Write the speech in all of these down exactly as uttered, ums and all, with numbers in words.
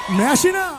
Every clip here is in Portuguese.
Mexe não!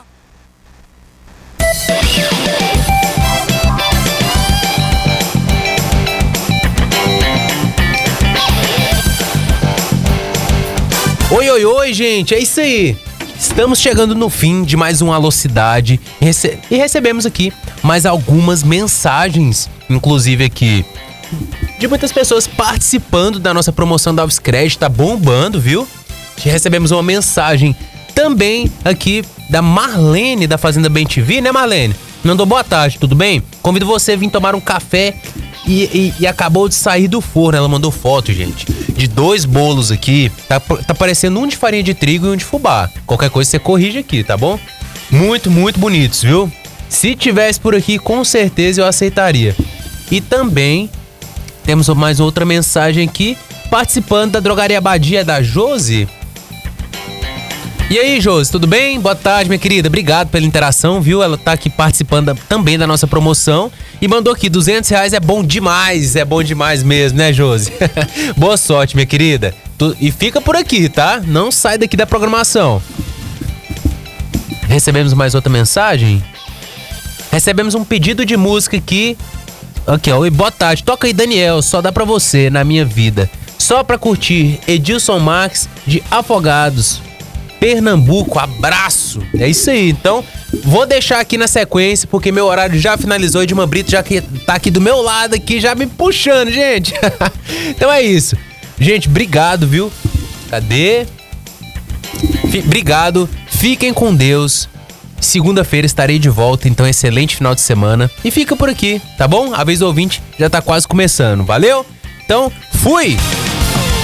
Oi, oi, oi, gente, é isso aí. Estamos chegando no fim de mais um Alô Cidade e, rece- e recebemos aqui mais algumas mensagens, inclusive aqui, de muitas pessoas participando da nossa promoção da Alviscred, tá bombando, viu? Recebemos uma mensagem também aqui da Marlene, da Fazenda Bem T V, né, Marlene? Mandou boa tarde, tudo bem? Convido você a vir tomar um café e, e, e acabou de sair do forno. Ela mandou foto, gente, de dois bolos aqui. Tá, tá parecendo um de farinha de trigo e um de fubá. Qualquer coisa você corrige aqui, tá bom? Muito, muito bonitos, viu? Se tivesse por aqui, com certeza eu aceitaria. E também temos mais outra mensagem aqui, participando da Drogaria Abadia, da Josi. E aí, Josi, tudo bem? Boa tarde, minha querida. Obrigado pela interação, viu? Ela tá aqui participando da, também da nossa promoção e mandou aqui, duzentos reais é bom demais, é bom demais mesmo, né, Josi? Boa sorte, minha querida. Tu, e fica por aqui, tá? Não sai daqui da programação. Recebemos mais outra mensagem? Recebemos um pedido de música aqui. Aqui, ó. Oi, boa tarde. Toca aí, Daniel, só dá pra você, na minha vida. Só pra curtir, Edilson Max, de Afogados, Pernambuco, abraço. É isso aí, então vou deixar aqui na sequência, porque meu horário já finalizou e Edman Brito já que tá aqui do meu lado aqui, já me puxando, gente. Então é isso. Gente, obrigado, viu? Cadê? F- obrigado, fiquem com Deus. Segunda-feira estarei de volta, então excelente final de semana. E fica por aqui, tá bom? A vez do ouvinte já tá quase começando, valeu? Então, fui!